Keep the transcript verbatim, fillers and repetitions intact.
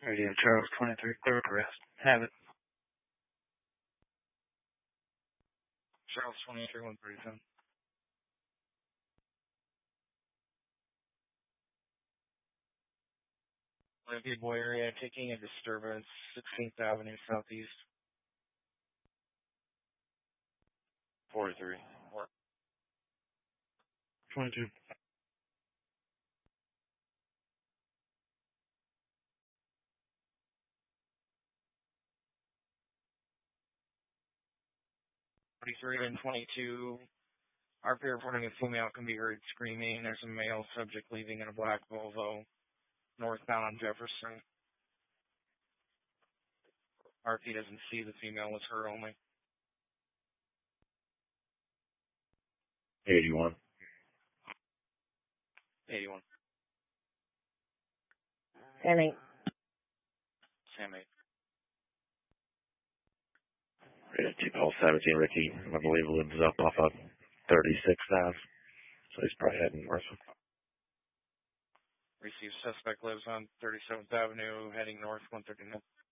Radio Charles twenty-three, clear for arrest. Have it. Charles twenty-three, one thirty-seven. Olympic Boy area taking a disturbance, sixteenth Avenue Southeast. forty-three. twenty-two. forty-three and twenty-two. R P reporting a female can be heard screaming. There's a male subject leaving in a black Volvo, northbound on Jefferson. R P doesn't see the female, it's her only. eighty-one. eighty-one. Sam eight. Sam eight. Rated T-Pulse seventeen, Ricky, I believe, lives up off of thirty-sixth Ave. So he's probably heading north. Received suspect lives on thirty-seventh Avenue, heading north, one thirty-nine.